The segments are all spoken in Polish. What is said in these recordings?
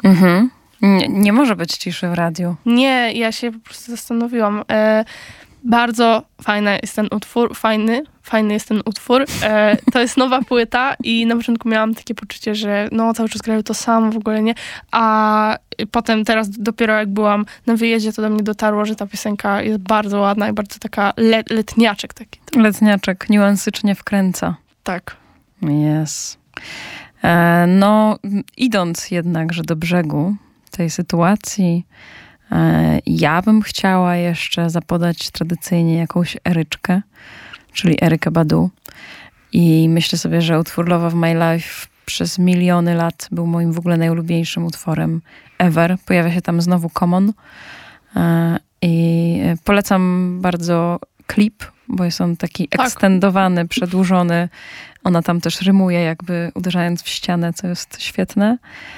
Nie może być ciszy w radiu. Nie, ja się po prostu zastanowiłam. Bardzo fajny jest ten utwór. Fajny jest ten utwór. To jest nowa płyta i na początku miałam takie poczucie, że no cały czas grają to samo, w ogóle nie. A potem teraz dopiero jak byłam na wyjeździe, to do mnie dotarło, że ta piosenka jest bardzo ładna i bardzo taka letniaczek taki. Letniaczek niuansycznie wkręca. Tak. Jest. No, idąc jednakże do brzegu tej sytuacji, ja bym chciała jeszcze zapodać tradycyjnie jakąś Eryczkę, czyli Erykę Badu. I myślę sobie, że utwór Love of My Life przez miliony lat był moim w ogóle najulubieńszym utworem ever. Pojawia się tam znowu Common. I polecam bardzo klip, bo jest on taki ekstendowany, przedłużony. Ona tam też rymuje, jakby uderzając w ścianę, co jest świetne.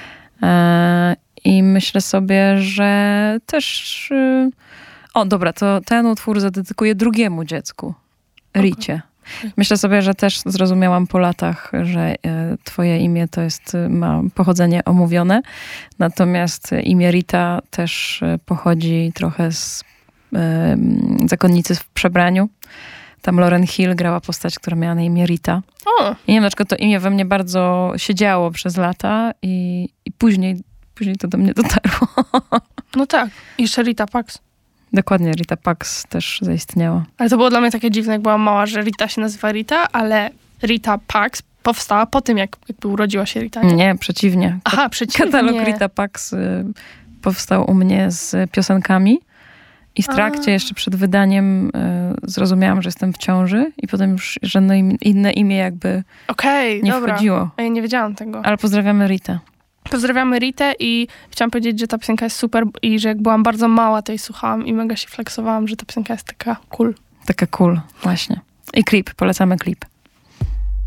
I myślę sobie, że też... O, dobra, to ten utwór zadedykuję drugiemu dziecku, Ricie. Myślę sobie, że też zrozumiałam po latach, że twoje imię to jest, ma pochodzenie omówione. Natomiast imię Rita też pochodzi trochę z Zakonnicy w przebraniu. Tam Lauryn Hill grała postać, która miała na imię Rita. O. I nie wiem, dlaczego to imię we mnie bardzo siedziało przez lata i później to do mnie dotarło. No tak. I jeszcze Rita Pax. Dokładnie, Rita Pax też zaistniała. Ale to było dla mnie takie dziwne, jak byłam mała, że Rita się nazywa Rita, ale Rita Pax powstała po tym, jakby urodziła się Rita. Nie, przeciwnie. Aha, przeciwnie. Katalog Rita Pax powstał u mnie z piosenkami i w trakcie, jeszcze przed wydaniem, zrozumiałam, że jestem w ciąży i potem już żadne inne imię jakby nie wchodziło. A ja nie wiedziałam tego. Ale pozdrawiamy Ritę. Pozdrawiamy Ritę i chciałam powiedzieć, że ta piosenka jest super i że jak byłam bardzo mała, to jej słuchałam i mega się flexowałam, że ta piosenka jest taka cool. Taka cool, właśnie. I klip, polecamy klip.